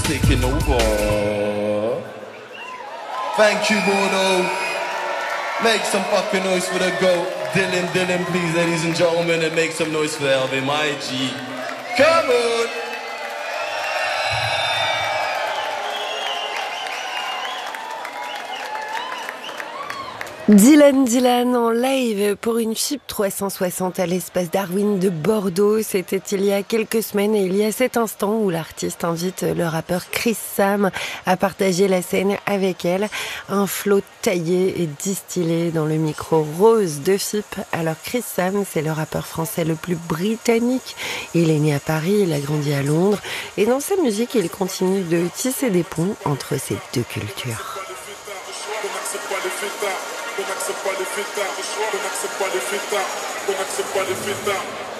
taking over. Thank you, Bono. Make some fucking noise for the GOAT. Dylan, please, ladies and gentlemen, and make some noise for Elvin, my G. Come on! Dylan en live pour une FIP 360 à l'espace Darwin de Bordeaux. C'était il y a quelques semaines et il y a cet instant où l'artiste invite le rappeur Chris Sam à partager la scène avec elle. Un flow taillé et distillé dans le micro rose de FIP. Alors Chris Sam, c'est le rappeur français le plus britannique. Il est né à Paris, il a grandi à Londres et dans sa musique, il continue de tisser des ponts entre ces deux cultures. On n'accepte pas les fêtards, on n'accepte pas les fêtards, on n'accepte pas les fêtards.